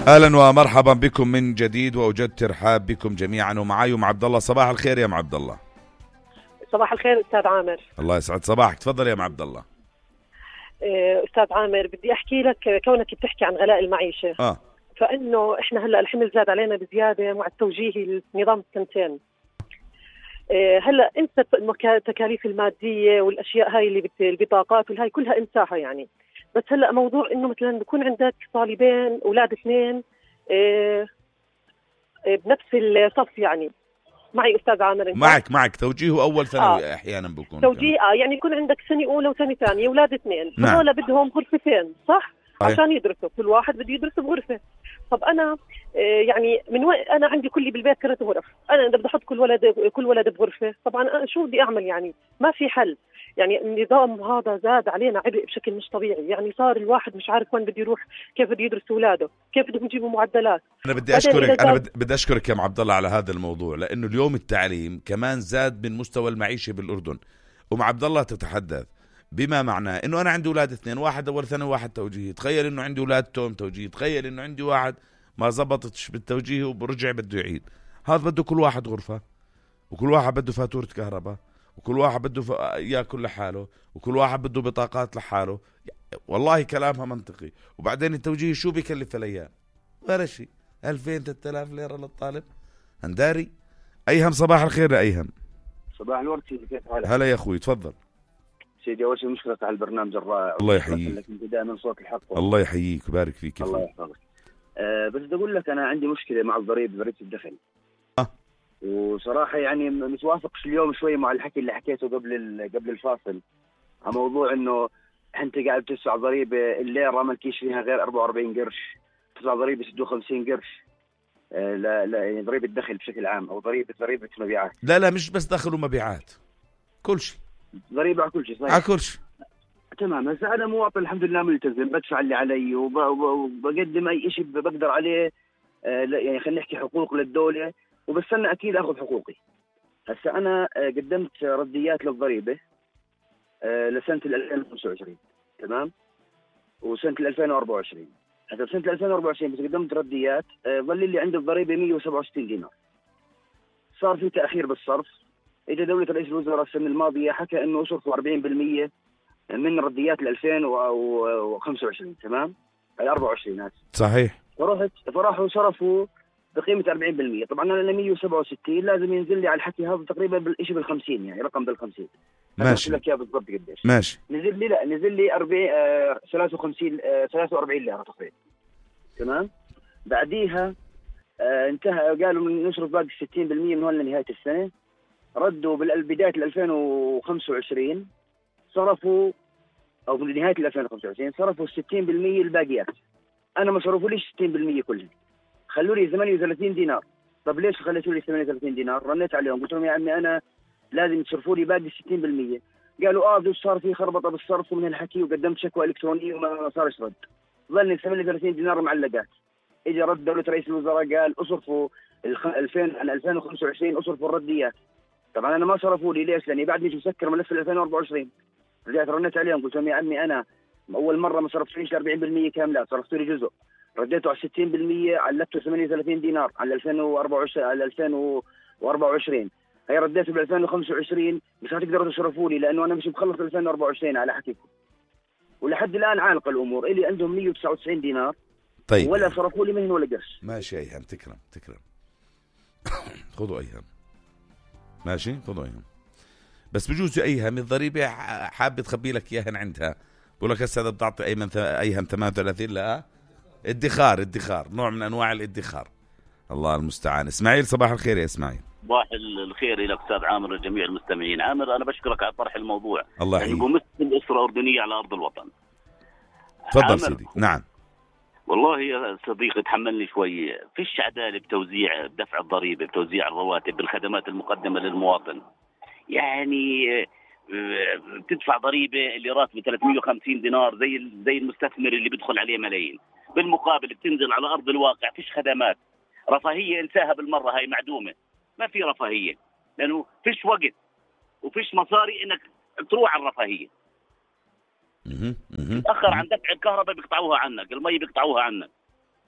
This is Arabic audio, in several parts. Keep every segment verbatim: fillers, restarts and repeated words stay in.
اهلا ومرحبا بكم من جديد، واوجدت ترحاب بكم جميعا، ومعاي ام عبد الله. صباح الخير يا ام عبد الله. صباح الخير استاذ عامر. الله يسعد صباحك، تفضل يا ام عبد الله. استاذ عامر، بدي احكي لك، كونك بتحكي عن غلاء المعيشه اه فانه احنا هلا الحمل زاد علينا بزياده مع التوجيه لنظام السنتين. هلا انسى التكاليف الماديه والاشياء هاي اللي البطاقات والهاي كلها انساها يعني. بس هلا موضوع انه مثلا بكون عندك طالبين اولاد اثنين بنفس الصف يعني. معي استاذ عامر انت؟ معك معك توجيه اول ثانوي. آه. احيانا بكون توجيه اه يعني يكون عندك سنه اولى وسنه ثانيه اولاد اثنين، نعم. هذول بدهم غرفتين صح؟ أي. عشان يدرسوا، كل واحد بده يدرس بغرفه. طب انا آه يعني من وين انا عندي كلي بالبيت ثلاث غرف، انا اذا بدي احط كل ولد كل ولد بغرفه، طبعا أنا شو بدي اعمل يعني؟ ما في حل. يعني النظام هذا زاد علينا عبء بشكل مش طبيعي، يعني صار الواحد مش عارف وين بده يروح، كيف بده يدرس اولاده، كيف بدهم يجيبوا معدلات. انا بدي اشكرك انا بدي اشكرك يا ام عبد الله على هذا الموضوع، لانه اليوم التعليم كمان زاد من مستوى المعيشه بالاردن. ام عبد الله تتحدث بما معناه انه انا عندي اولاد اثنين، واحد اول ثانوي وواحد توجيهي. تخيل انه عندي اولاد توم توجيهي، تخيل انه عندي واحد ما زبطتش بالتوجيهي وبرجع بده يعيد. هذا بده كل واحد غرفه، وكل واحد بده فاتوره كهرباء، وكل واحد بده ف... ياكل لحاله، وكل واحد بده بطاقات لحاله. والله كلامها منطقي. وبعدين التوجيه شو بيكلف الايام؟ ولا شيء، ألفين ثلاثة آلاف ليره للطالب. هنداري. ايهم صباح الخير يا ايهم. صباح الورد سيدي، كيف حالك؟ هلا يا اخوي، تفضل سيدي. اول شيء مشكلة على البرنامج الرائع، الله يحييك. انت دائما صوت الحق. الله يحييك ويبارك فيك. الله يحفظك. أه بس بدي اقول لك انا عندي مشكله مع الضريبه، ضريبه الدخل. أه. وصراحه يعني متوافقش اليوم شوي مع الحكي اللي حكيته قبل قبل الفاصل، على موضوع انه انت قاعد تدفع ضريبه الليره ما لكيش فيها غير أربعة وأربعين قرش، تدفع ضريبه ستة وخمسين قرش. أه لا لا يعني ضريبه الدخل بشكل عام، او ضريبه ضريبه مبيعات. لا لا مش بس دخل ومبيعات، كل شيء. ضريبه على كل شيء صحيح. على كل شيء. تمام. هسه انا مواطن الحمد لله ملتزم، بدفع اللي علي وب... وبقدم اي شيء بقدر عليه. آه يعني خلينا نحكي حقوق للدوله، وبستنى اكيد اخذ حقوقي. هسه انا آه قدمت رديات للضريبه آه لسنه ألفين وخمسة وعشرين، تمام، وسنه ألفين وأربعة وعشرين. هسه سنه ألفين وأربعة وعشرين بس قدمت رديات، آه ظل لي عندي الضريبه مية وسبعة وستين دينار. صار في تاخير بالصرف. اجى دوله رئيس الوزراء السنه الماضيه حكى انه صرفوا أربعين بالمئة من رديات ل ألفين وخمسة وعشرين، تمام، على أربعة وعشرين هذا صحيح. فرحت فراحوا صرفوا بقيمه أربعين بالمئة. طبعا انا مية وسبعة وستين لازم ينزل لي على الحكي هذا تقريبا بالشيء بالخمسين، يعني رقم بالخمسين. ماشي. لك اياه بالضبط قديش ماشي. نزل لي؟ لا نزل لي أربعين آه ثلاثة وخمسين آه ثلاثة وأربعين ليره تقريبا، تمام. بعديها آه انتهى، قالوا من نصرف باقي ستين بالمئة من هون لنهايه السنه. ردوا بالبدايه ألفين وخمسة وعشرين صرفوا، او بنهايه ألفين وخمسة وعشرين صرفوا ستين بالمئة الباقيات. انا ما صرفوليش ستين بالمئة كلهم، خلوا لي ثمانية وثلاثين دينار. طب ليش خليتوا لي ثمانية وثلاثين دينار؟ رنيت عليهم قلت لهم يا عمي انا لازم تصرفوا لي باقي ستين بالمئة. قالوا اه ده صار في خربطه بالصرف ومن الحكي، وقدمت شكوى الكترونيه وما صارش رد. ظلني ثمانية وثلاثين دينار معلقات. اجى رد دوله رئيس الوزراء قال اصرفوا ألفين عن ألفين وخمسة وعشرين اصرفوا الرديات. طبعا انا ما صرفوا لي، ليش؟ لاني بعدني مسكر ملف ألفين وأربعة وعشرين. رجعت رنيت عليهم قلت لهم يا عمي انا اول مره ما صرفتليش أربعين بالمئة كاملات، صرفتوا لي جزء. رديته على ستين بالمئة، علقته ثمانية وثلاثين دينار على ألفين وأربعة وعشرين على ألفين وأربعة وعشرين. هي رديته ب ألفين وخمسة وعشرين، مش هتقدروا تصرفوا لي لانه انا مش مخلص ألفين وأربعة وعشرين على حكيكم. ولحد الان عالقه الامور، الي عندهم مية وتسعة وتسعين دينار. طيب ولا صرفوا لي مهن ولا قرش. ماشي يا ايهم، تكرم تكرم. خذوا ايهم، ماشي خذوا ايهم. بس بجوز ايهم الضريبه حابه تخبي لك اياها عندها، بقول لك هسه بتعطي ايمن ايهم ثمانية وثلاثين. لا ادخار، ادخار نوع من انواع الادخار. الله المستعان. اسماعيل صباح الخير يا اسماعيل. صباح الخير لك استاذ عامر وجميع المستمعين. عامر انا بشكرك على طرح الموضوع. الله يحييك. يعني قمت الاسره اردنيه على ارض الوطن. تفضل سيدي. نعم والله يا صديقي تحملني شوي. فيش عداله بتوزيع دفع الضريبه، بتوزيع الرواتب، بالخدمات المقدمه للمواطن. يعني بتدفع ضريبه اللي راتبه ثلاثمئة وخمسين دينار زي زي المستثمر اللي بيدخل عليه ملايين، بالمقابل بتنزل على ارض الواقع فيش خدمات. رفاهيه انساها بالمره، هاي معدومه، ما في رفاهيه لانه فيش وقت وفيش مصاري انك تروح على الرفاهيه. تاخر عن دفع الكهرباء بيقطعوها عنك، المي بيقطعوها عنك.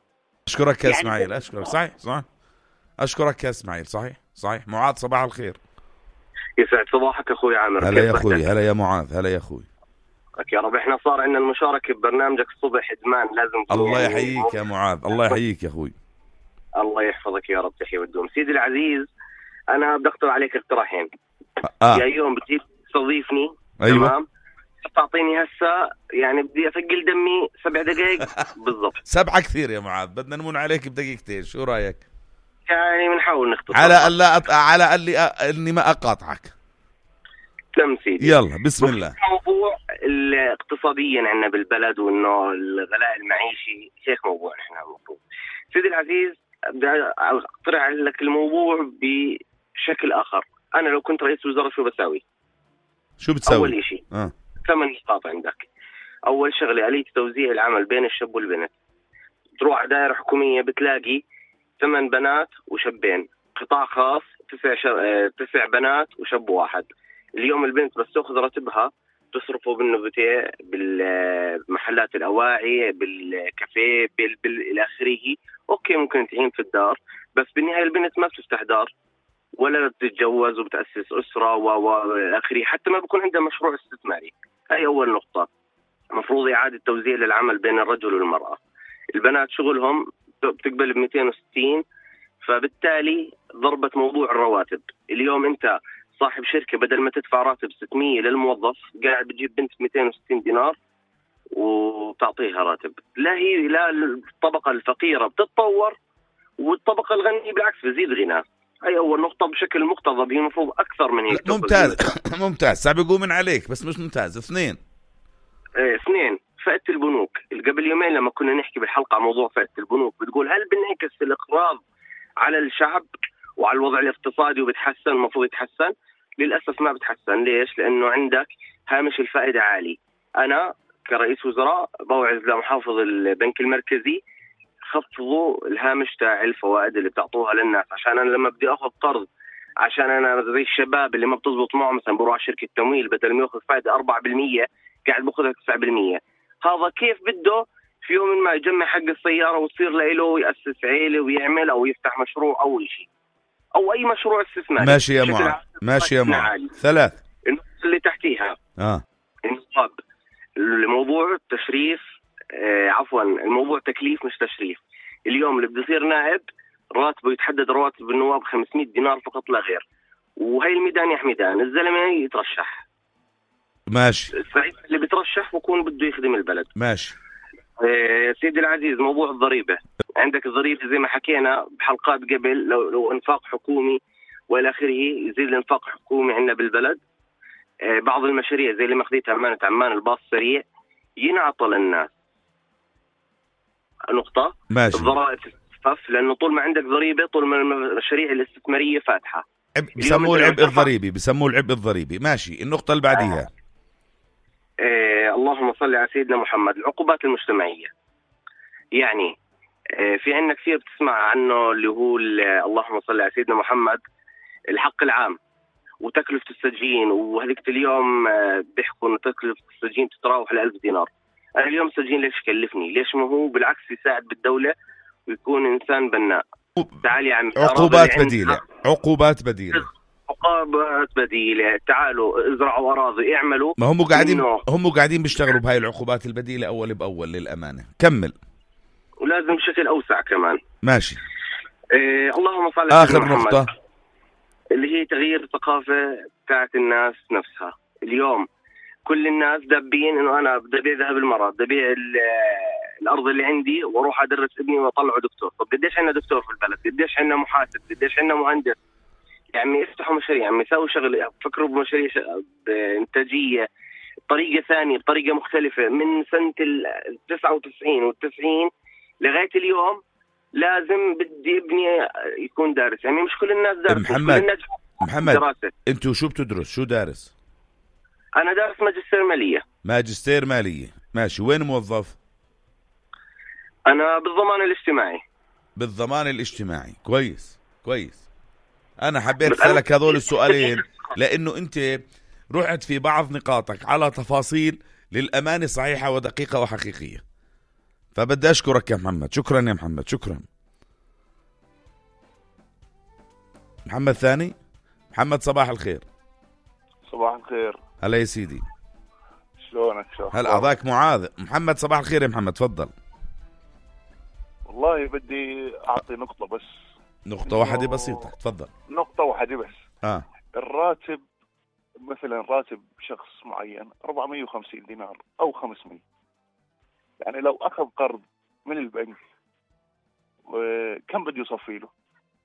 اشكرك يا يعني اسماعيل، اشكرك. صحيح صح، اشكرك يا اسماعيل. صحيح صحيح. معاذ صباح الخير. يسعد صباحك اخوي عامر. هلا يا اخوي، هلا يا معاذ، هلا يا اخوي. يا رب احنا صار عندنا المشاركه ببرنامجك الصبح ادمان لازم. الله يحييك يا معاذ، الله يحييك يا اخوي. الله يحفظك يا رب، تحية والدوم. سيدي العزيز انا بدي اقترح عليك اقتراحين. آه. يا يوم بتجيب تستضيفني، أيوة. تمام، تعطيني هسه يعني بدي اثقل دمي سبع دقائق بالضبط. سبعة كثير يا معاذ، بدنا نمون عليك بدقيقتين، شو رايك؟ يعني بنحاول نختصر على ألا أط... على ألي أ... اني ما اقاطعك. تم سيدي. يلا بسم الله. موضوع الاقتصاديا عندنا بالبلد وانه الغلاء المعيشي هيك موضوع احنا المفروض. سيدي العزيز بدي اقترح لك الموضوع بشكل اخر. انا لو كنت رئيس وزراء شو بساوي؟ شو بتسوي؟ اول شيء آه. ثمان نقاط عندك. اول شغله آلية توزيع العمل بين الشاب والبنت. تروح على دائره حكوميه بتلاقي ثمان بنات وشابين، قطاع خاص تسع ش... تسع بنات وشاب واحد. اليوم البنت بس تاخذ راتبها تصرفه بالنوفيتي، بالمحلات الاواعي، بالكافيه، بال... بال... الى اخره. اوكي ممكن تعين في الدار، بس بالنهايه البنت ما بتفتح دار ولا بتتجوز وبتاسس اسره والى اخره، حتى ما بكون عندها مشروع استثماري. هاي اول نقطه. مفروض اعاده توزيع للعمل بين الرجل والمراه. البنات شغلهم بتقبل ب مئتين وستين، فبالتالي ضربت موضوع الرواتب. اليوم انت صاحب شركه بدل ما تدفع راتب ستمية للموظف قاعد بتجيب بنت مئتين وستين دينار وتعطيها راتب. لا هي لا الطبقه الفقيره بتتطور والطبقه الغنيه بالعكس بزيد غناء. هي اول نقطه بشكل مقتضب، هي المفروض اكثر من هيك. ممتاز ممتاز. سابقوا من عليك بس مش ممتاز. اثنين ايه اثنين فئة البنوك. قبل يومين لما كنا نحكي بالحلقة عن موضوع فئة البنوك بتقول هل بنعكس الإقراض على الشعب وعلى الوضع الاقتصادي وبتحسن؟ المفروض يتحسن. للأسف ما بتحسن. ليش؟ لأنه عندك هامش الفائدة عالي. أنا كرئيس وزراء بوعظ لمحافظ البنك المركزي خفضوا الهامش تاع الفوائد اللي بتعطوها للناس، عشان أنا لما بدي أخذ قرض، عشان أنا زي الشباب اللي ما بتزبط معه مثلا بروح على شركة تمويل بدل ما يأخذ فائدة أربعة بالمية قاعد باخذها تسعة بالمية. هذا كيف بده في يوم ما يجمع حق السيارة وتصير له ويأسس عيلة ويعمل أو يفتح مشروع أو شيء أو أي مشروع استثماري. ماشي يا معاذ، ماشي يا معاذ. ثلاث النقطة اللي تحتيها اه النقاب. الموضوع تشريف، آه عفوا الموضوع تكليف مش تشريف. اليوم اللي بده يصير نائب راتبه يتحدد رواتب النواب خمسمية دينار فقط لا غير. وهي الميدان يا حميدان الزلمة يترشح. ماشي. السعيد اللي بيترشح ويكون بده يخدم البلد. ماشي. إيه سيدي العزيز موضوع الضريبة. عندك الضريبة زي ما حكينا بحلقات قبل، لو, لو انفاق حكومي والى اخره يزيد الانفاق حكومي عندنا بالبلد. إيه بعض المشاريع زي اللي ماخذتها عمان عمان الباص سريع ينعطى للناس. نقطة. ماشي. الضرائب تخفف لانه طول ما عندك ضريبة طول ما المشاريع الاستثمارية فاتحة. بسموه العبء الضريبي، بسموه العبء الضريبي. ماشي. النقطة اللي بعديها. إيه اللهم صل على سيدنا محمد. العقوبات المجتمعية. يعني إيه في عندنا كثير بتسمع عنه اللي هو اللهم صل على سيدنا محمد الحق العام وتكلفة السجين. وهذيك اليوم بيحكوا انه تكلفة السجين تتراوح ل ألف دينار. انا اليوم السجين ليش كلفني؟ ليش ما هو بالعكس يساعد بالدولة ويكون انسان بناء. تعال يا عم. عقوبات بديلة، عقوبات بديلة، عقوبات بديلة. تعالوا ازرعوا أراضي، اعملوا. ما هم قاعدين هم قاعدين بيشتغلوا بهاي العقوبات البديلة أول بأول للأمانة. كمل. ولازم بشكل أوسع كمان. ماشي. إيه اللهم صل على آخر نقطة اللي هي تغيير الثقافة بتاعت الناس نفسها. اليوم كل الناس دابين إنه أنا بدي أبيع ذهب المرأة، بدي أبيع الأرض اللي عندي وأروح أدرس ابني وأطلعه دكتور. طب قديش عندنا دكتور في البلد؟ قديش عندنا محاسب؟ قديش عندنا مهندس؟ يعني يفتحوا مشاريع، يعني يساووا شغل، فكروا بمشاريع بإنتاجية بطريقة ثانية بطريقة مختلفة. من سنة التسعة وتسعين والتسعين لغاية اليوم لازم بدي ابني يكون دارس. يعني مش كل الناس دارس. محمد الناس محمد دراسة. انتوا شو بتدرس؟ شو دارس؟ أنا دارس ماجستير مالية. ماجستير مالية. ماشي. وين موظف؟ أنا بالضمان الاجتماعي. بالضمان الاجتماعي. كويس كويس. أنا حبيت أسألك هذول السؤالين لأنه أنت رحت في بعض نقاطك على تفاصيل للأمانة صحيحة ودقيقة وحقيقية. فبدي أشكرك يا محمد. شكرا يا محمد. شكرا. محمد ثاني. محمد صباح الخير. صباح الخير. هلا يا سيدي. شلونك؟ شو هلا أعضاك معاذ. محمد صباح الخير يا محمد، تفضل. والله بدي أعطي نقطة بس. نقطة واحدة بسيطة، تفضل. نقطة واحدة بس. آه. الراتب مثلا راتب شخص معين أربعمية وخمسين دينار أو خمسمية، يعني لو أخذ قرض من البنك كم بده يصفي له؟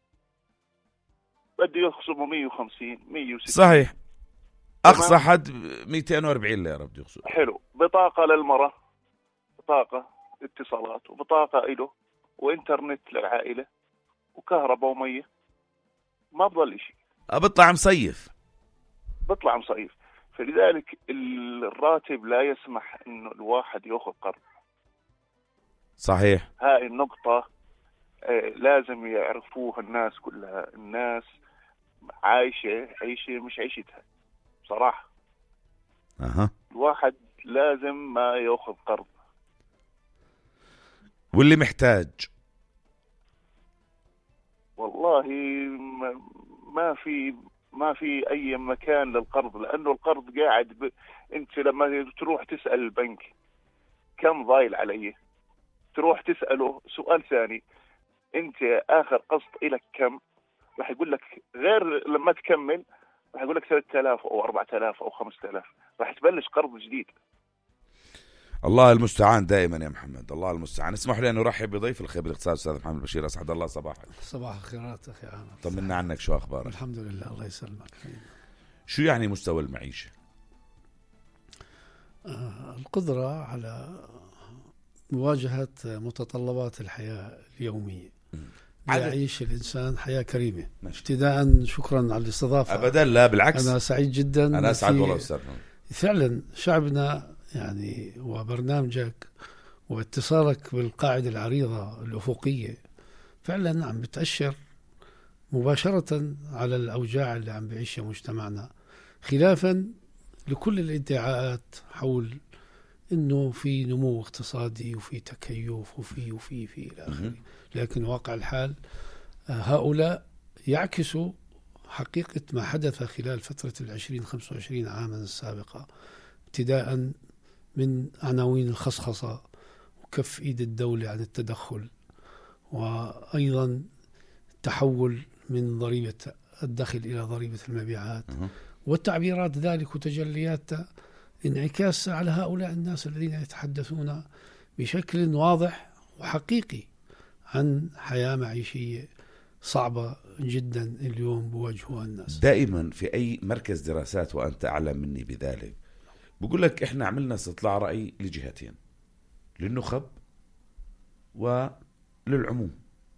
بده يخصمه مية وخمسين مية وستين. صحيح. أقصى حد مئتين وأربعين ليرة بده يخصم. حلو. بطاقة للمرأة، بطاقة اتصالات، وبطاقة إله، وإنترنت للعائلة، وكهرباء ومية. ما بضل شيء. بطلع مصيف. بطلع مصيف. فلذلك الراتب لا يسمح إنه الواحد يأخذ قرض. صحيح. هاي النقطة آه لازم يعرفوها الناس كلها. الناس عايشة عيشة مش عيشتها بصراحة. أها. الواحد لازم ما يأخذ قرض. واللي محتاج والله ما في ما في أي مكان للقرض، لأنه القرض قاعد ب... أنت لما تروح تسأل البنك كم ضايل علي، تروح تسأله سؤال ثاني، أنت آخر قسط إلك كم، راح يقول لك غير لما تكمل راح يقول لك ثلاثة آلاف أو أربعة آلاف أو خمسة آلاف، راح تبلش قرض جديد. الله المستعان دائما يا محمد، الله المستعان. اسمح لي أن أرحب بضيف الخبير الاقتصادي أستاذ محمد بشير. أسعد الله صباحك. صباح الخيرات أخي عامر. طمنا عنك، شو أخبارك؟ الحمد لله الله يسلمك. شو يعني مستوى المعيشة؟ آه القدرة على مواجهة متطلبات الحياة اليومية، يعيش الإنسان حياة كريمة. ابتداء شكرا على الاستضافة. أبدا لا بالعكس، أنا سعيد جدا. أنا أسعد والله أستاذ. فعلا شعبنا يعني وبرنامجك واتصالك بالقاعدة العريضة الأفقية فعلا عم بتأشر مباشرة على الأوجاع اللي عم بيعيشها مجتمعنا، خلافا لكل الادعاءات حول إنه في نمو اقتصادي وفي تكيف وفي وفي في إلى آخره. لكن واقع الحال هؤلاء يعكسوا حقيقة ما حدث خلال فترة العشرين خمسة وعشرين عاما السابقة، ابتداء من عناوين الخصخصة وكف إيد الدولة عن التدخل، وأيضا تحول من ضريبة الدخل إلى ضريبة المبيعات، والتعبيرات ذلك وتجليات انعكاس على هؤلاء الناس الذين يتحدثون بشكل واضح وحقيقي عن حياة معيشية صعبة جدا اليوم بواجهها الناس. دائما في أي مركز دراسات وأنت أعلم مني بذلك بقول لك إحنا عملنا استطلاع رأي لجهتين، للنخب وللعموم.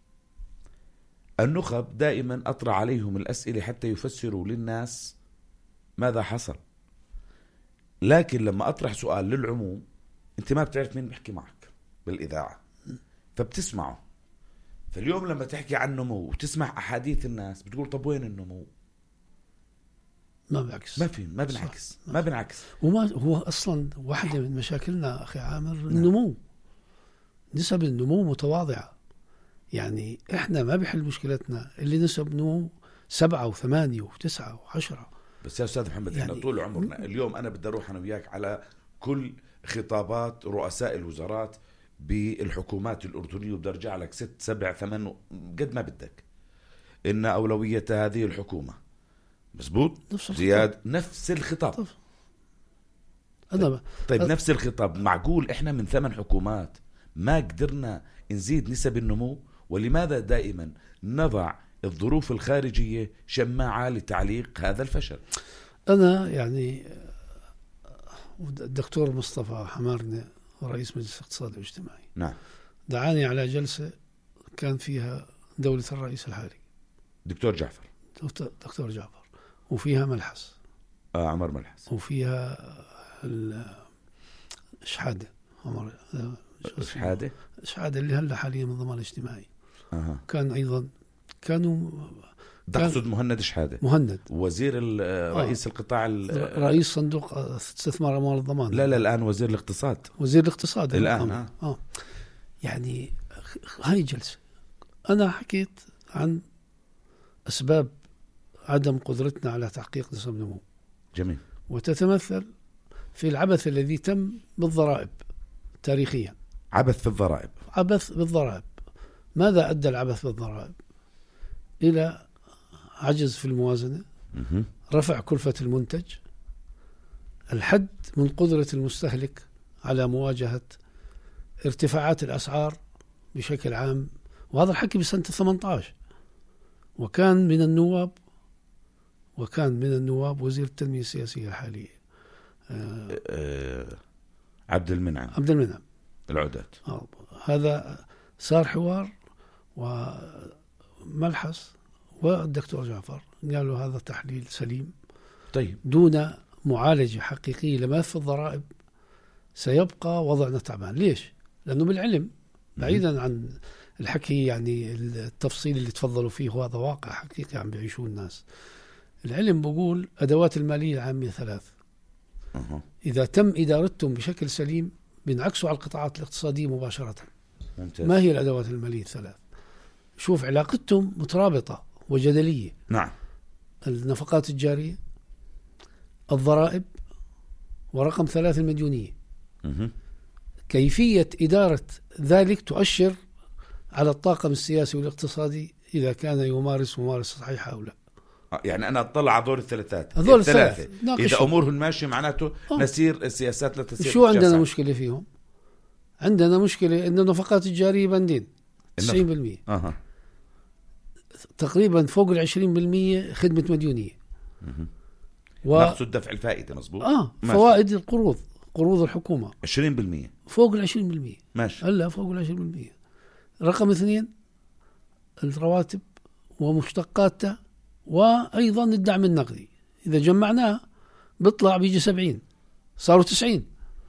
النخب دائما أطرح عليهم الأسئلة حتى يفسروا للناس ماذا حصل، لكن لما أطرح سؤال للعموم أنت ما بتعرف مين بيحكي معك بالإذاعة فبتسمعه. فاليوم لما تحكي عن نمو وتسمع أحاديث الناس بتقول طب وين النمو؟ ما بيعكس، ما في ما بنعكس ما بنعكس. وما هو أصلا واحدة من مشاكلنا أخي عامر النمو، نسب النمو متواضعة. يعني إحنا ما بحل مشكلتنا اللي نسب نمو سبعة وثمانية وتسعة وعشرة. بس يا أستاذ محمد يعني إحنا طول عمرنا اليوم أنا بدي أروح أنا وياك على كل خطابات رؤساء الوزارات بالحكومات الأردنية وبدي أرجع لك ست سبع ثمان قد ما بدك إن أولوية هذه الحكومة مزبوط نفس زياد نفس الخطاب. طب. أنا طيب أنا نفس الخطاب. معقول إحنا من ثمان حكومات ما قدرنا نزيد نسب النمو؟ ولماذا دائما نضع الظروف الخارجية شماعة لتعليق هذا الفشل؟ أنا يعني الدكتور مصطفى حمارني رئيس مجلس الاقتصاد والاجتماعي نعم دعاني على جلسة كان فيها دولة الرئيس الحالي دكتور جعفر دكتور جعفر وفيها ملحس آه عمر ملحس وفيها الشحادة عمر الشحادة الشحادة اللي هلا حاليا من الضمان الاجتماعي. أه. كان أيضا كانوا تقصد مهند شحادة مهند وزير رئيس آه. القطاع رئيس صندوق استثمار أموال الضمان. لا لا الآن وزير الاقتصاد وزير الاقتصاد الآن آه. آه. يعني هاي جلسة أنا حكيت عن أسباب عدم قدرتنا على تحقيق نسب نمو. جميل. وتتمثل في العبث الذي تم بالضرائب تاريخيا. عبث في الضرائب. عبث بالضرائب. ماذا أدى العبث بالضرائب؟ إلى عجز في الموازنة، مه. رفع كلفة المنتج، الحد من قدرة المستهلك على مواجهة ارتفاعات الأسعار بشكل عام. وهذا الحكي بسنة ثمانية عشر، وكان من النواب وكان من النواب وزير التنمية السياسية الحالية أه أه عبد المنعم عبد المنعم العودات. آه. هذا صار حوار وملحس، والدكتور جعفر قالوا هذا تحليل سليم. طيب دون معالجة حقيقية لملف الضرائب سيبقى وضعنا تعبان. ليش؟ لأنه بالعلم، بعيدا عن الحكي يعني التفصيل اللي تفضلوا فيه، وهذا واقع حقيقي عم بيعيشوه الناس. العلم بقول أدوات المالية العامة ثلاث، أه. إذا تم إدارتهم بشكل سليم بينعكسوا على القطاعات الاقتصادية مباشرة. ممتاز. ما هي الأدوات المالية الثلاث؟ شوف علاقتهم مترابطة وجدلية. نعم. النفقات الجارية، الضرائب، ورقم ثلاث المديونية. مه. كيفية إدارة ذلك تؤشر على الطاقم السياسي والاقتصادي إذا كان يمارس ممارسة صحيحة أو لا. يعني أنا أطلع على هذول الثلاثات هذول الثلاثة الثلاثة. إذا أمورهم ماشية معناته أوه. نسير السياسات لا تسير. شو عندنا مشكلة فيهم؟ عندنا مشكلة إن النفقات الجارية بندين تسعين بالمئة، أه. تقريبا فوق العشرين بالمئة خدمة مديونية. و... مقصود دفع الفائدة. مزبوط. آه فوائد القروض، قروض الحكومة عشرين بالمئة فوق العشرين بالمئة. ماشي. هلا فوق العشرين بالمئة. رقم اثنين الرواتب ومشتقاتها، وأيضا الدعم النقدي. إذا جمعناه بيطلع بيجي سبعين، صاروا تسعين.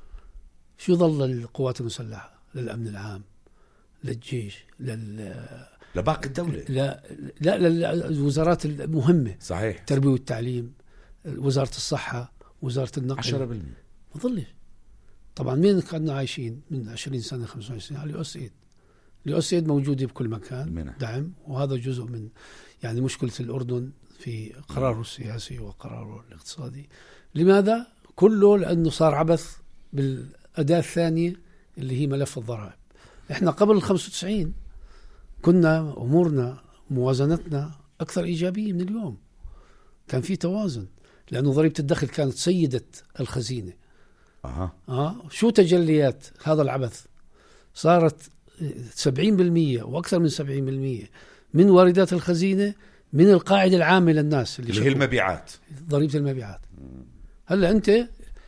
شو ظل للقوات المسلحة، للأمن العام، للجيش، لل لباقي الدولة، لا لا للوزارات المهمة. صحيح. التربية والتعليم، وزارة الصحة، وزارة النقل. عشرة بالمئة ما ظلش. طبعا مين كنا عايشين من عشرين سنة خمسة وعشرين سنة على الأسئد. الأسئد موجودة بكل مكان. منع. دعم، وهذا جزء من يعني مشكلة الأردن في قراره السياسي وقراره الاقتصادي. لماذا؟ كله لأنه صار عبث بالأداة الثانية اللي هي ملف الضرائب. إحنا قبل الخمسة وتسعين كنا أمورنا موازنتنا أكثر إيجابية من اليوم. كان في توازن، لأنه ضريبة الدخل كانت سيدة الخزينة. أه. آه. شو تجليات هذا العبث؟ صارت سبعين بالمئة وأكثر من سبعين بالمئة من واردات الخزينة من القاعدة العامة للناس اللي, اللي هي المبيعات، ضريبة المبيعات. هلأ أنت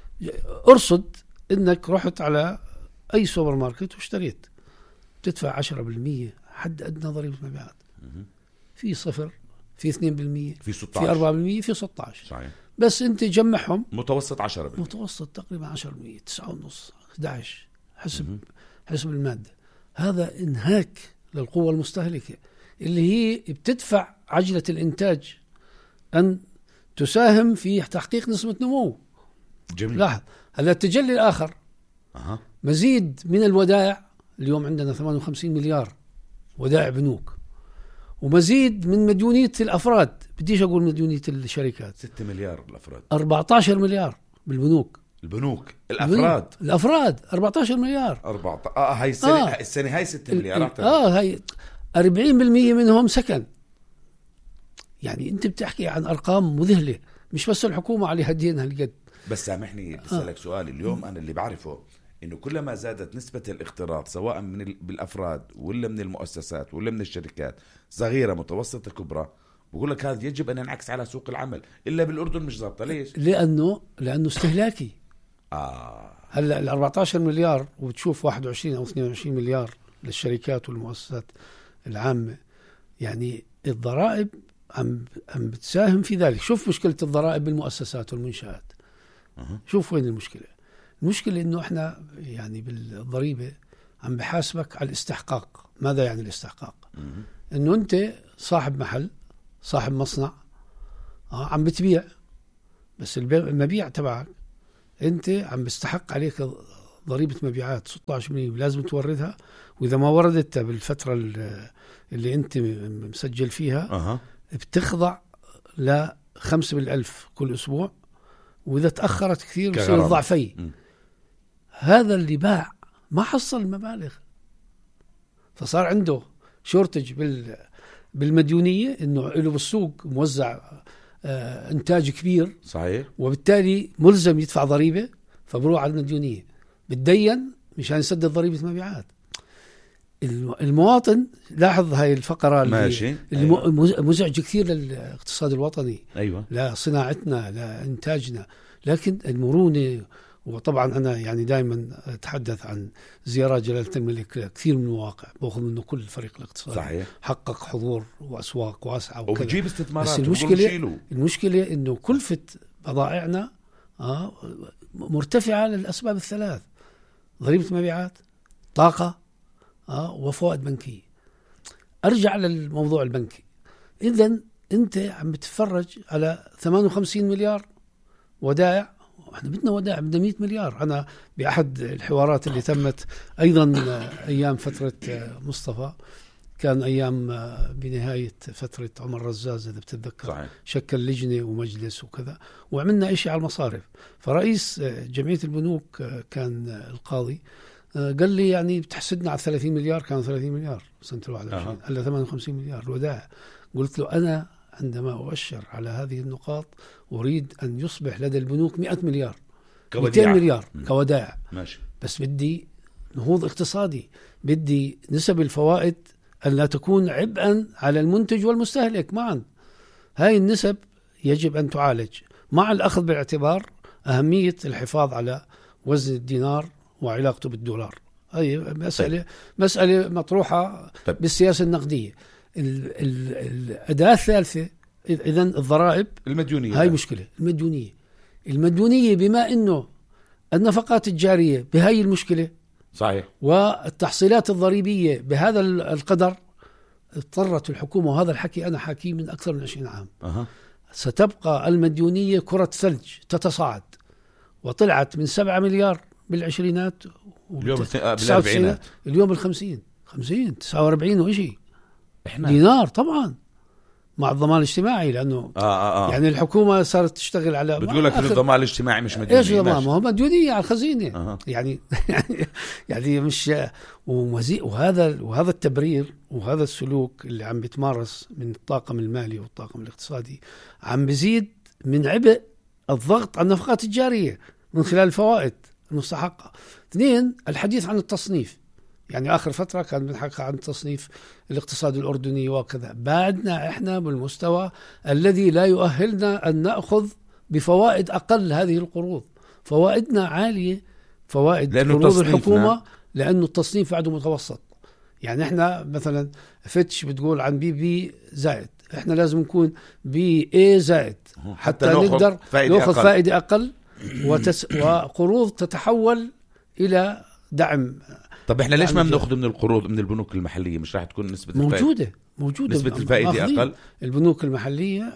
أرصد إنك رحت على أي سوبر ماركت واشتريت، تدفع عشرة بالمئة حد أدنى ضريبة مبيعات. في صفر، في اثنين بالمئة، في ستة عشر، في أربعة بالمئة، في ستة عشر. صحيح. بس أنت جمعهم متوسط عشرة بالمئة. متوسط تقريبا عشرة بالمئة، تسعة ونص، أحد عشر، حسب حسب المادة. هذا انهاك للقوة المستهلكة اللي هي بتدفع عجلة الإنتاج أن تساهم في تحقيق نسبة نمو. جميل. لاحظ هذا التجلي الآخر. أه. مزيد من الودائع. اليوم عندنا ثمانية وخمسين مليار ودائع بنوك، ومزيد من مديونية الأفراد. بديش أقول مديونية الشركات. ستة مليار الأفراد. أربعة عشر مليار بالبنوك. البنوك الأفراد الأفراد أربعة عشر مليار. أربعة آه هاي السنة. آه. السنة هاي ستة مليار. آه هاي أربعين بالمئة منهم سكن. يعني أنت بتحكي عن أرقام مذهلة. مش بس الحكومة عليها الدين هالقد. بس سامحني أسألك آه. سؤال. اليوم أنا اللي بعرفه إنه كلما زادت نسبة الاقتراض سواء من ال... بالأفراد ولا من المؤسسات ولا من الشركات صغيرة متوسطة كبرى، بقول لك هذا يجب أن ينعكس على سوق العمل. إلا بالأردن مش ضابطة. ليش؟ لأنه لأنه استهلاكي. آه. هلا ال أربعة عشر مليار وبتشوف واحد وعشرين أو اثنين وعشرين مليار للشركات والمؤسسات العامة. يعني الضرائب عم عم بتساهم في ذلك. شوف مشكلة الضرائب بالمؤسسات والمنشآت. أه. شوف وين المشكلة. المشكلة إنه إحنا يعني بالضريبة عم بحاسبك على الاستحقاق. ماذا يعني الاستحقاق؟ أه. إنه أنت صاحب محل، صاحب مصنع، آه عم بتبيع، بس المبيع تبعك أنت عم بيستحق عليك ضريبة مبيعات ستة عشر بالمئة لازم توردها، وإذا ما وردتها بالفترة اللي أنت مسجل فيها أه. بتخضع لخمسة بالألف كل أسبوع، وإذا تأخرت كثير بصير كغرامة. الضعفي. م. هذا اللي باع ما حصل المبالغ، فصار عنده شورتج بال بالمديونية، إنه له بالسوق موزع آه إنتاج كبير، صحيح، وبالتالي ملزم يدفع ضريبة، فبروح على المديونية بتدين مشان يسدد ضريبة مبيعات. المواطن لاحظ هاي الفقرة ماشي. اللي أيوة. مزعج كثير للاقتصاد الوطني، أيوة. لا صناعتنا لا إنتاجنا، لكن المرونة. وطبعا أنا يعني دائما أتحدث عن زيارات جلالة الملك كثير من المواقع، بأخذ منه كل فريق الاقتصادي، صحيح. حقق حضور وأسواق واسعة وبجيب استثمارات. بس المشكلة المشكلة إنه كلفة بضائعنا آه مرتفعة للأسباب الثلاث: ضريبة مبيعات، طاقة، آه وفوائد بنكية. أرجع للموضوع البنكي. إذن أنت عم بتفرج على ثمانية وخمسين مليار ودائع، احنا بدنا ودائع، بدنا مئة مليار. أنا بأحد الحوارات اللي تمت أيضا أيام فترة مصطفى، كان أيام بنهاية فترة عمر رزاز إذا بتتذكر، صحيح. شكل لجنة ومجلس وكذا، وعملنا إشي على المصارف. فرئيس جمعية البنوك كان القاضي قال لي يعني بتحسدنا على ثلاثين مليار، كانوا ثلاثين مليار سنة الواحد وعشرين، هلا ثمانية وخمسين مليار الودائع. قلت له أنا عندما أؤشر على هذه النقاط أريد أن يصبح لدى البنوك مئة مليار، مئتين مليار كودائع، ماشي. بس بدي نهوض اقتصادي، بدي نسب الفوائد أن لا تكون عبئا على المنتج والمستهلك معا. هاي النسب يجب أن تعالج مع الأخذ بالاعتبار أهمية الحفاظ على وزن الدينار وعلاقته بالدولار. هاي مسألة طيب. مسألة مطروحة طيب. بالسياسة النقدية. ال ال الأداة الثالثة إذن الضرائب المديونية، هاي مشكلة. المديونية المديونية بما إنه النفقات الجارية بهاي المشكلة، صحيح، والتحصيلات الضريبية بهذا القدر، اضطرت الحكومة، وهذا الحكي أنا حكي من أكثر من عشرين عام، أه. ستبقى المديونية كرة ثلج تتصاعد، وطلعت من سبعة مليار بالعشرينات اليوم بالأربعينات، اليوم بالخمسين خمسين تسعة وأربعين وإشي إحنا دينار، طبعا مع الضمان الاجتماعي، لأنه آه آه آه. يعني الحكومة صارت تشتغل على بتقول لك الضمان الاجتماعي مش مديونية. إيش ضمان؟ ما هو مديونية على الخزينة. آه. يعني يعني مش ومزيء. وهذا وهذا التبرير وهذا السلوك اللي عم بيتمارس من الطاقم المالي والطاقم الاقتصادي عم بيزيد من عبء الضغط على النفقات الجارية من خلال الفوائد المستحقة. اثنين، الحديث عن التصنيف. يعني آخر فترة كان بنحكي عن تصنيف الاقتصاد الأردني وكذا، بعدنا إحنا بالمستوى الذي لا يؤهلنا أن نأخذ بفوائد أقل هذه القروض. فوائدنا عالية، فوائد قروض الحكومة، لأنه التصنيف بعده متوسط. يعني إحنا مثلا فتش بتقول عن بي بي زائد، إحنا لازم نكون بي اي زائد حتى, حتى نقدر نأخذ فائدة أقل وتس وقروض تتحول إلى دعم. طب احنا ليش ما بناخذ من القروض من البنوك المحلية؟ مش راح تكون نسبة موجودة الفائدة موجودة نسبة الفائدة أقل؟ البنوك المحلية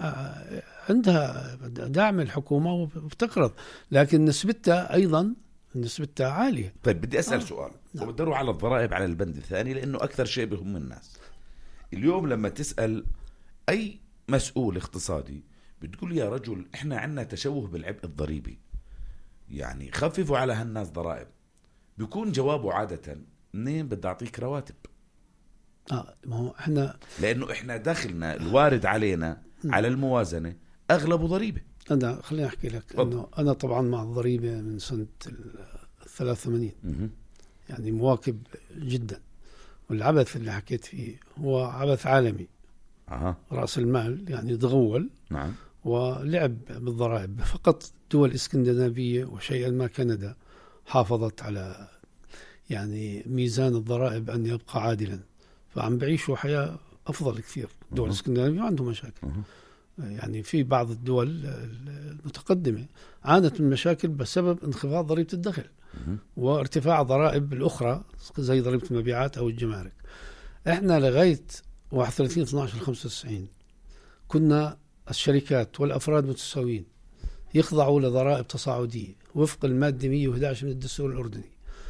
عندها دعم الحكومة وبتقرض، لكن نسبتها أيضا نسبتها عالية. طيب بدي أسأل آه. سؤال، نعم. وبدروا على الضرائب على البند الثاني، لأنه أكثر شيء بهم الناس اليوم. لما تسأل أي مسؤول اقتصادي بتقول يا رجل احنا عندنا تشوه بالعبء الضريبي، يعني خففوا على هالناس ضرائب، بيكون جوابه عادة منين بدي أعطيك رواتب. آه ما هو إحنا لأنه إحنا دخلنا الوارد علينا م. على الموازنة أغلبه ضريبة. أنا خليني أحكي لك أوه. إنه أنا طبعا مع الضريبة من سنة الثلاث ثمانين، يعني مواكب جدا. والعبث اللي حكيت فيه هو عبث عالمي. أه. رأس المال يعني تغول، نعم، ولعب بالضرائب. فقط دول اسكندنافية وشيئا ما كندا حافظت على يعني ميزان الضرائب أن يبقى عادلا، فعم بعيشوا حياة أفضل كثير. دول اسكندنافية عندهم مشاكل، يعني في بعض الدول المتقدمة عانت من مشاكل بسبب انخفاض ضريبة الدخل وارتفاع ضرائب الأخرى زي ضريبة المبيعات أو الجمارك. إحنا لغاية واحد وثلاثين اثنا عشر خمسة وتسعين كنا الشركات والأفراد متساويين، يخضعوا لضرائب تصاعدية وفق المادة مئة وأحد عشر من الدستور الأردني.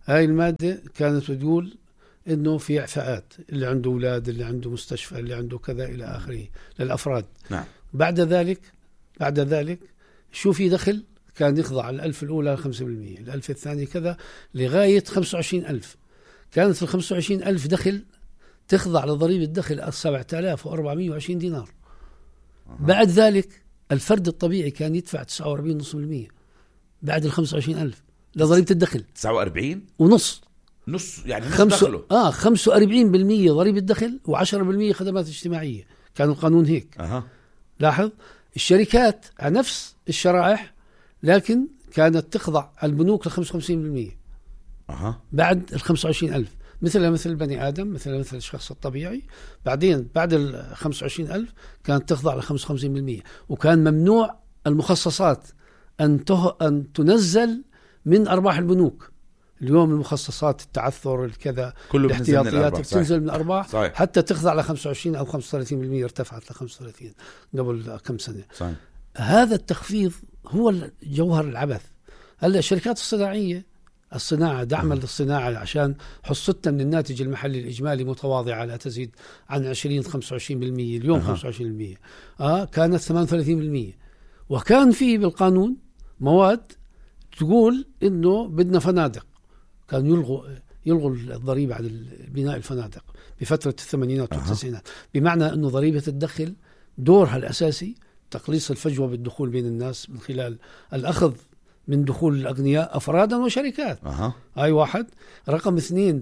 هاي المادة كانت بتقول إنه في إعفاءات، اللي عنده أولاد، اللي عنده مستشفى، اللي عنده كذا إلى آخره للأفراد. نعم. بعد ذلك بعد ذلك شو في دخل كان يخضع الألف الأولى خمسة بالمية، الألف الثاني كذا، لغاية خمسة وعشرين ألف. كانت في خمسة وعشرين ألف دخل تخضع لضريبة دخل سبعة آلاف وأربعمية وعشرين دينار. أه. بعد ذلك الفرد الطبيعي كان يدفع تسعة وأربعين فاصلة خمسة بالمية بعد ال خمسة وعشرين ألف لضريبة الدخل. تسعة وأربعين ونص نص يعني نص خمسة دخله. اه خمسة وأربعين بالمية ضريبة الدخل وعشرة بالمية خدمات اجتماعية. كان القانون هيك. أه. لاحظ الشركات على نفس الشرائح، لكن كانت تخضع البنوك ل خمسة وخمسين بالمية أه. بعد ال خمسة وعشرين ألف، مثل مثل البني آدم، مثل مثل الشخص الطبيعي. بعدين بعد ال خمسة وعشرين ألف كانت تخضع ل خمسة وخمسين بالمية، وكان ممنوع المخصصات أن ته... أن تنزل من أرباح البنوك. اليوم المخصصات، التعثر، الكذا، الاحتياطيات بتنزل من الأرباح صحيح. حتى تخضع ل خمسة وعشرين أو خمسة وثلاثين بالمية، ارتفعت ل خمسة وثلاثين قبل كم سنة صحيح. هذا التخفيض هو جوهر العبث. هلا الشركات الصناعية، الصناعة دعما للصناعة عشان حصتنا من الناتج المحلي الإجمالي متواضعة لا تزيد عن عشرين خمسة وعشرين بالمية. اليوم أه. خمسة وعشرين بالمية آه كانت ثمانية وثلاثين بالمية. وكان في بالقانون مواد تقول إنه بدنا فنادق، كان يلغوا يلغوا الضريبة على بناء الفنادق بفترة الثمانينات أه. والتسعينات، بمعنى إنه ضريبة الدخل دورها الأساسي تقليص الفجوة بالدخول بين الناس من خلال الأخذ من دخول الأغنياء أفرادا وشركات. أه. هاي واحد. رقم اثنين،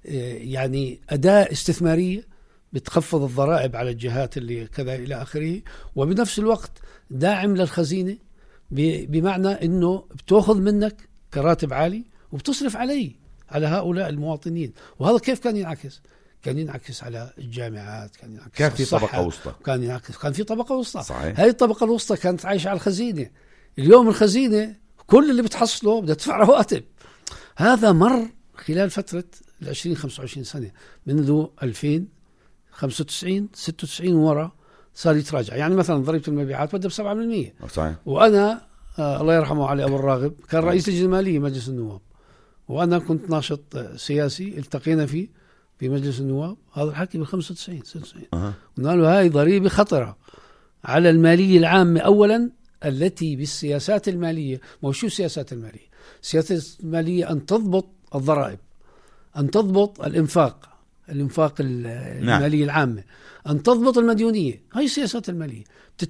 يعني أداة استثمارية بتخفض الضرائب على الجهات اللي كذا إلى آخره، وبنفس الوقت داعم للخزينة، بمعنى أنه بتأخذ منك كراتب عالي وبتصرف عليه على هؤلاء المواطنين. وهذا كيف كان ينعكس؟ كان ينعكس على الجامعات، كان ينعكس كان في طبقة وسطى، كان ينعكس كان في طبقة وسطى صحيح. هاي الطبقة الوسطى كانت عايشة على الخزينة. اليوم الخزينة كل اللي بتحصله بدها تدفع رواتب. هذا مر خلال فترة العشرين خمسة وعشرين سنة، منذ ألفين خمسة وتسعين ستة وتسعين ورا صار يتراجع. يعني مثلا ضريبة المبيعات بدأ بسبعة بالمية، وأنا آه الله يرحمه علي أبو الراغب كان رئيس لجنة المالية مجلس النواب، وأنا كنت ناشط سياسي، التقينا فيه في مجلس النواب. هذا الحكي بالخمسة وتسعين ستة وتسعين أه. قالوا هاي ضريبة خطرة على المالية العامة أولا، التي بالسياسات المالية. ما شو السياسات المالية؟ السياسات المالية أن تضبط الضرائب، أن تضبط الإنفاق الإنفاق المالية العامة، أن تضبط المديونية. هاي السياسات المالية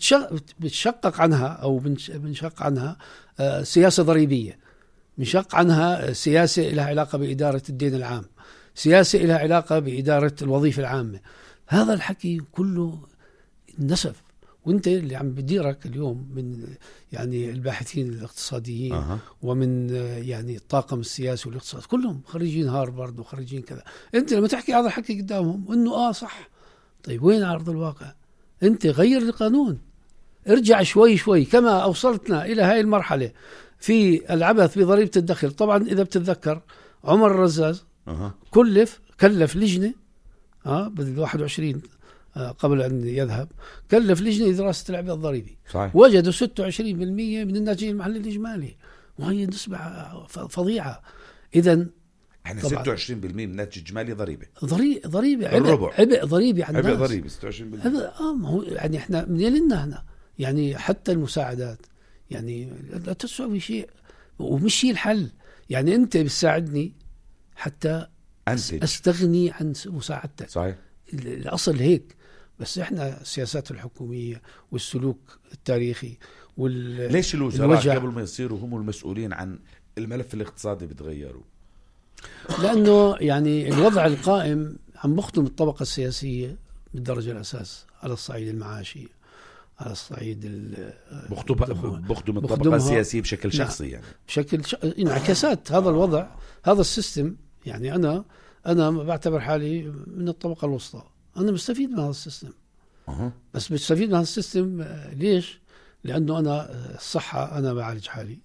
بتشقق عنها أو بنشق عنها سياسة ضريبية، بنشق عنها سياسة لها علاقة بإدارة الدين العام، سياسة لها علاقة بإدارة الوظيفة العامة. هذا الحكي كله نسف. وانت اللي عم بديرك اليوم من يعني الباحثين الاقتصاديين أه. ومن يعني الطاقم السياسي والاقتصاد كلهم خريجين هارفارد وخريجين كذا. انت لما تحكي هذا الحكي قدامهم انه اه صح، طيب وين عرض الواقع؟ انت غير القانون، ارجع شوي شوي كما اوصلتنا الى هاي المرحلة في العبث بضريبة الدخل. طبعا اذا بتتذكر عمر الرزاز أه. كلف كلف لجنة اه بالواحد وعشرين قبل أن يذهب، كلف لجنة دراسة العبء الضريبي، وجدوا ستة وعشرين بالمية من الناتج المحلي الإجمالي، وهي نسبة فظيعة. إذن احنا ستة وعشرين بالمية من الناتج الإجمالي ضريبة ضريبة ضريبة عبء عبء ضريبي عن عبء ضريبي ستة وعشرين بالمية. اه ما هو يعني احنا من لنا هنا يعني حتى المساعدات يعني لا تسوي شيء ومش هي الحل. يعني أنت بتساعدني حتى أنتج. أستغني عن مساعدتك صحيح. الأصل هيك. بس إحنا السياسات الحكومية والسلوك التاريخي وال ليش الوزراء قبل ما يصيروا هم المسؤولين عن الملف الاقتصادي بتغيروا؟ لأنه يعني الوضع القائم عم بخدم الطبقة السياسية بالدرجة الأساس على الصعيد المعاشي، على الصعيد بخدم الطبقة السياسية بشكل شخصي يعني بشكل ش... انعكاسات هذا الوضع هذا السيستم. يعني أنا أنا بعتبر حالي من الطبقة الوسطى، أنا بستفيد من هذا السيستم أه. بس بستفيد من هذا السيستم ليش؟ لأنه أنا الصحة أنا بعالج حالي،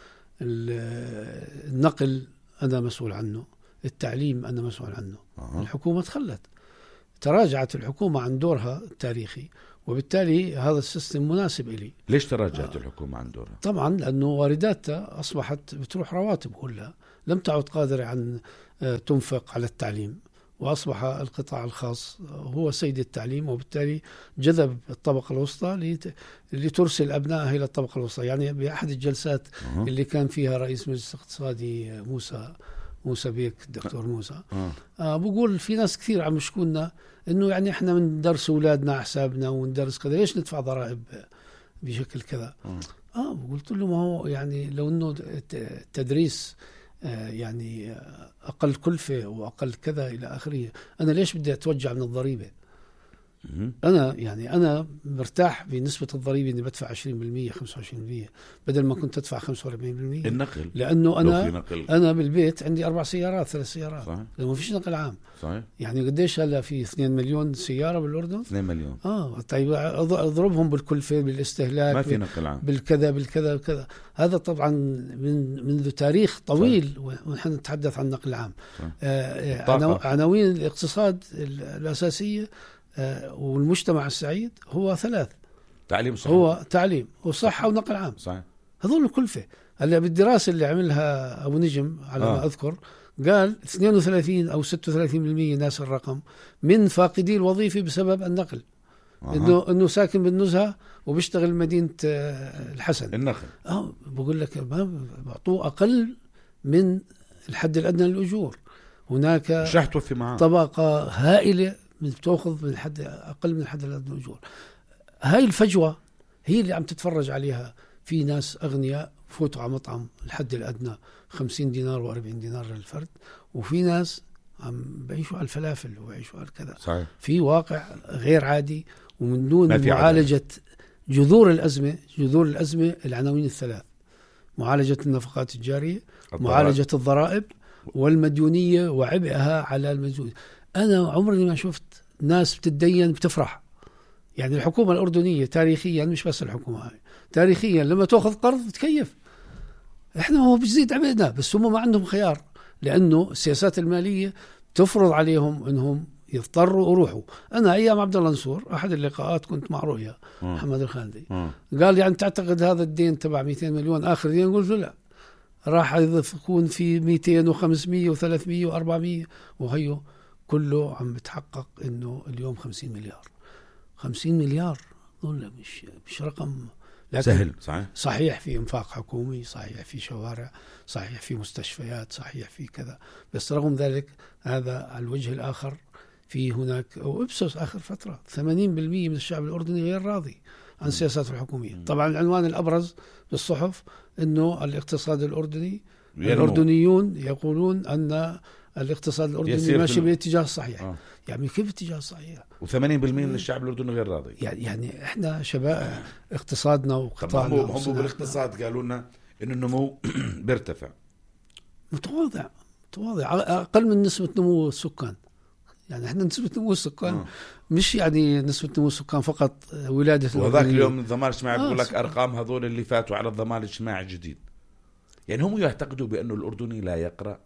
النقل أنا مسؤول عنه، التعليم أنا مسؤول عنه أه. الحكومة تخلت، تراجعت الحكومة عن دورها التاريخي وبالتالي هذا السيستم مناسب إلي. ليش تراجعت آه. الحكومة عن دورها؟ طبعا لأنه وارداتها أصبحت بتروح رواتب كلها، لم تعد قادرة عن تنفق على التعليم، وأصبح القطاع الخاص هو سيد التعليم، وبالتالي جذب الطبقة الوسطى لترسل أبنائها إلى الطبقة الوسطى. يعني بأحد الجلسات أه. اللي كان فيها رئيس مجلس الاقتصادي موسى موسى بيك الدكتور موسى أه. آه بقول في ناس كثير عم يشكونا إنه يعني إحنا بندرس أولادنا على حسابنا وندرس كذا، ليش ندفع ضرائب بشكل كذا؟ أه, آه قلت له ما هو يعني لو إنه التدريس يعني أقل كلفة وأقل كذا إلى آخره، أنا ليش بدي أتوجع من الضريبة؟ أنا يعني أنا مرتاح بنسبة الضريبة إني بدفع عشرين بالمية خمسة وعشرين بالمية بدل ما كنت أدفع خمسة وأربعين بالمية. النقل، لأنه أنا أنا بالبيت عندي أربع سيارات ثلاث سيارات، صحيح. لأنه ما فيش نقل عام، صحيح. يعني قديش هلا في اثنين مليون سيارة بالأردن؟ اثنين مليون. آه طيب أضربهم بالكلفة بالاستهلاك، ما في نقل عام، بالكذا بالكذا بالكذا. هذا طبعا من منذ تاريخ طويل ونحن نتحدث عن نقل عام. آه عناوين الاقتصاد الأساسية والمجتمع السعيد هو ثلاث: تعليم صحيح. هو تعليم وصحة ونقل عام، صحيح. هذول الكلفة. هلا بالدراسة اللي عملها أبو نجم على آه. ما أذكر قال اثنين وثلاثين أو ستة وثلاثين بالمية ناس الرقم من فاقدي الوظيفة بسبب النقل. آه. إنه إنه ساكن بالنزهة وبيشتغل مدينة الحسن النقل. آه بقول لك ما بعطوه أقل من الحد الأدنى للأجور. هناك طبقة هائلة بتأخذ من الحد أقل من الحد الأدنى للأجور. هاي الفجوة هي اللي عم تتفرج عليها. في ناس أغنياء فوتوا على مطعم الحد الأدنى خمسين دينار وأربعين دينار للفرد، وفي ناس عم بعيشوا على الفلافل وبعيشوا على كذا. صحيح. في واقع غير عادي، ومن دون معالجة جذور الأزمة. جذور الأزمة العناوين الثلاث: معالجة النفقات الجارية، الضرائب. معالجة الضرائب والمديونية وعبئها على المديون. أنا عمري ما شفت ناس بتتدين بتفرح. يعني الحكومة الأردنية تاريخيا، مش بس الحكومة هاي، تاريخيا لما تأخذ قرض تكيف. إحنا هو بيزيد عبئنا، بس هم ما عندهم خيار، لأنه السياسات المالية تفرض عليهم أنهم يضطروا يروحوا. أنا أيام عبد الله نصور أحد اللقاءات كنت مع رؤيا محمد الخالدي، قال يعني تعتقد هذا الدين تبع مئتين مليون آخر دين؟ قلت له لا، راح يكون في مئتين وخمسمية وثلاثمية وأربعمية، وهيو كله عم بتحقق إنه اليوم خمسين مليار. خمسين مليار دول مش مش رقم سهل. صحيح. صحيح في إنفاق حكومي، صحيح في شوارع، صحيح في مستشفيات، صحيح في كذا، بس رغم ذلك هذا على الوجه الآخر في هناك وإبسوس آخر فترة ثمانين بالمية من الشعب الأردني غير راضي عن السياسات الحكومية. طبعا العنوان الأبرز بالصحف إنه الاقتصاد الأردني، الأردنيون يقولون أن الاقتصاد الأردني ماشي بالاتجاه الصحيح. آه. يعني كيف الاتجاه الصحيح؟ وثمانين بالمية من الشعب الأردني غير راضي. يعني يعني إحنا شباب اقتصادنا وقطاعنا. هم هم بالاقتصاد قالوا لنا إنه النمو بيرتفع. متواضع متواضع أقل من نسبة نمو السكان. يعني إحنا نسبة نمو السكان آه. مش يعني نسبة نمو السكان فقط ولادة. وذاك اليوم الضمان الاجتماعي بيقول لك أرقام هذول اللي فاتوا على الضمان الاجتماعي الجديد. يعني هم يعتقدوا بأنه الأردني لا يقرأ.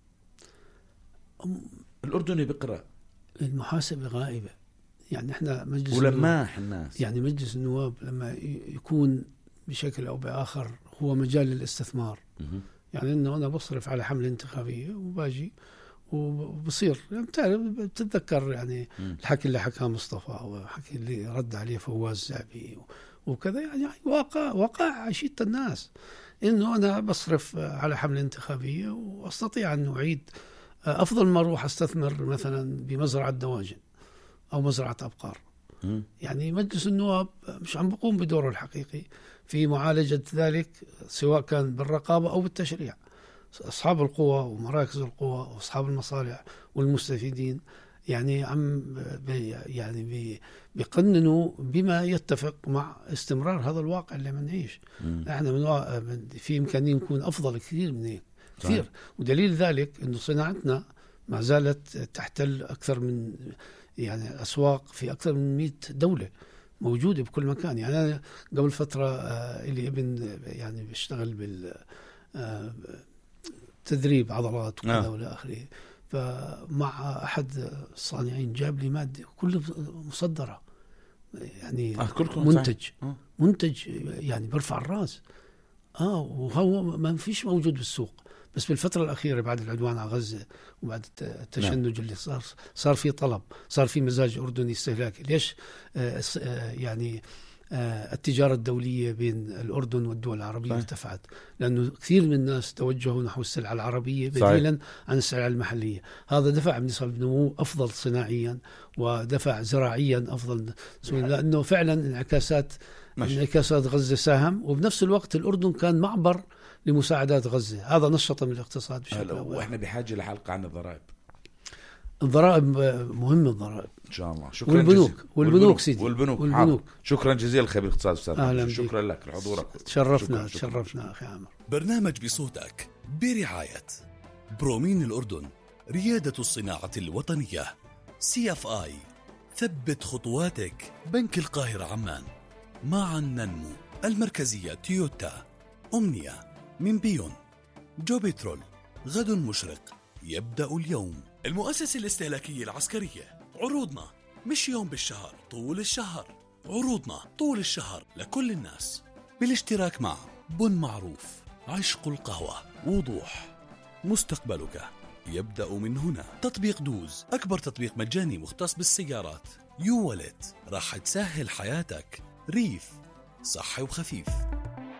الأردني بيقرأ. المحاسبة غائبة. يعني احنا مجلس ولماح الناس، يعني مجلس النواب لما يكون بشكل أو بآخر هو مجال للاستثمار. م- يعني إنه أنا بصرف على حملة انتخابية وباجي وبصير يعني تعرف بتتذكر يعني م- الحكي اللي حكاه مصطفى وحكي اللي رد عليه فواز زعبي وكذا. يعني واقع واقع عشية الناس إنه أنا بصرف على حملة انتخابية وأستطيع أن أعيد. أفضل ما أروح أستثمر مثلا بمزرعة دواجن أو مزرعة أبقار. م. يعني مجلس النواب مش عم بقوم بدوره الحقيقي في معالجة ذلك، سواء كان بالرقابة أو بالتشريع. أصحاب القوى ومراكز القوى وأصحاب المصالح والمستفيدين يعني عم بي يعني بي بيقننوا بما يتفق مع استمرار هذا الواقع اللي منعيش. احنا من في إمكانية نكون أفضل كثير من هيك كثير. ودليل ذلك إنه صناعتنا ما زالت تحتل أكثر من يعني أسواق في أكثر من مئة دولة موجودة بكل مكان. يعني أنا قبل فترة اللي ابن يعني بيشتغل بالتدريب عضلات وكذا ولا آخره، فمع أحد الصانعين جاب لي مادة كلها مصدرة يعني آه كلكم منتج آه. منتج يعني برفع الراس. اه وهو ما فيش موجود بالسوق، بس بالفترة الأخيرة بعد العدوان على غزة وبعد التشنج اللي صار صار في طلب، صار في مزاج أردني استهلاكي. ليش آه آه يعني آه التجارة الدولية بين الأردن والدول العربية صحيح. ارتفعت، لأنه كثير من الناس توجهوا نحو السلع العربية بديلا صحيح. عن السلع المحلية. هذا دفع بنسب نمو أفضل صناعيا ودفع زراعيا أفضل، لأنه فعلا انعكاسات انعكاسات غزة ساهم، وبنفس الوقت الأردن كان معبر لمساعدات غزة، هذا نشط من الاقتصاد بشكل أول. وإحنا بحاجة لحلقة عن الضرائب. الضرائب مهمة، الضرائب إن شاء الله. شكرا والبنوك جزيلا. والبنوك سيدي والبنوك, والبنوك. شكرا جزيلا خبير اقتصاد أستاذ. أهلا شكرا لك لحضورك. تشرفنا تشرفنا أخي عامر. برنامج بصوتك برعاية برومين الأردن، ريادة الصناعة الوطنية، سي اف آي، ثبت خطواتك، بنك القاهرة عمان، معا ننمو، المركزية تويوتا، أمنية من بيون، جو بترول، غد مشرق يبدأ اليوم، المؤسسة الاستهلاكية العسكرية. عروضنا مش يوم بالشهر، طول الشهر، عروضنا طول الشهر لكل الناس، بالاشتراك مع بن معروف، عشق القهوة، وضوح، مستقبلك يبدأ من هنا. تطبيق دوز، أكبر تطبيق مجاني مختص بالسيارات. يو والت، راح تسهل حياتك. ريف، صحي وخفيف.